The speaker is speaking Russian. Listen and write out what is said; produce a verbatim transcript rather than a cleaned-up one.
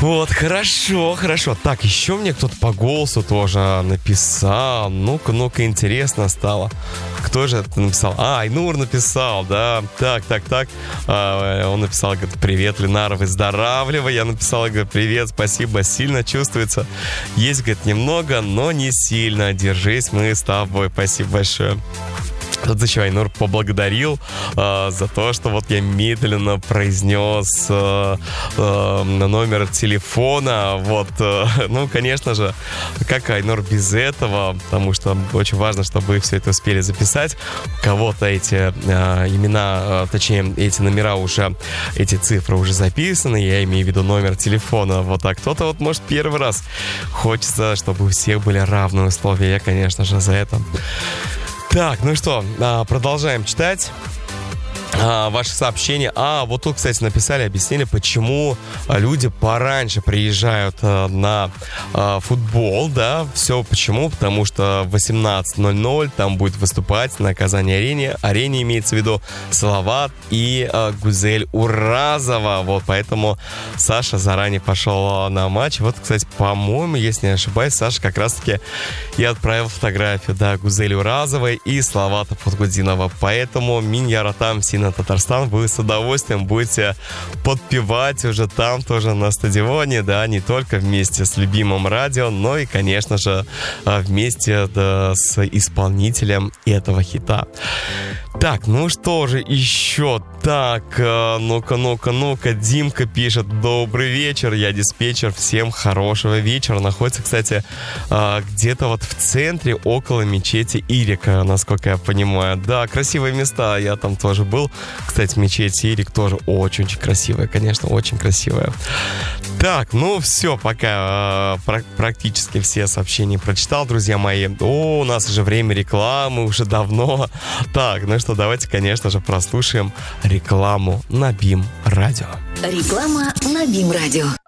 Вот, хорошо, хорошо. Так, еще мне кто-то по голосу тоже написал. Ну-ка, ну-ка, интересно стало. Кто же это написал? А, Айнур написал, да. Так, так, так. А, он написал, говорит, привет, Ленара, выздоравливай. Я написал, говорит, привет, спасибо, сильно чувствуется. Есть, говорит, немного, но не сильно. Держись, мы с тобой. Спасибо большое. Тут еще Айнур поблагодарил э, за то, что вот я медленно произнес э, э, номер телефона. Вот, э, ну, конечно же, как Айнур без этого, потому что очень важно, чтобы вы все это успели записать. У кого-то эти э, имена, э, точнее, эти номера уже, эти цифры уже записаны, я имею в виду номер телефона. Вот так. Кто-то вот, может, первый раз хочется, чтобы у всех были равные условия. Я, конечно же, за это. Так, ну что, продолжаем читать а, ваши сообщения. А, вот тут, кстати, написали, объяснили, почему люди пораньше приезжают а, на а, футбол, да, все почему, потому что в восемнадцать ноль ноль там будет выступать на Казани-арене, арене имеется в виду Салават и а, Гузель Уразова, вот, поэтому Саша заранее пошел на матч. Вот, кстати, по-моему, если не ошибаюсь, Саша как раз-таки и отправил фотографию, да, Гузели Уразовой и Салавата Фатгудинова, поэтому Миньяра там, Сина Татарстан, вы с удовольствием будете подпевать уже там тоже на стадионе, да, не только вместе с любимым радио, но и, конечно же, вместе, да, с исполнителем этого хита. Так, ну что же еще? Так, ну-ка, ну-ка, ну-ка, Димка пишет: добрый вечер, я диспетчер, всем хорошего вечера. Находится, кстати, где-то вот в центре, около мечети Ирика, насколько я понимаю. Да, красивые места, я там тоже был. Кстати, мечеть Ирик тоже очень-очень красивая, конечно, очень красивая. Так, ну все, пока э, практически все сообщения прочитал, друзья мои. О, у нас уже время рекламы, уже давно. Так, ну что, давайте, конечно же, прослушаем рекламу на БИМ Радио. Реклама на БИМ Радио.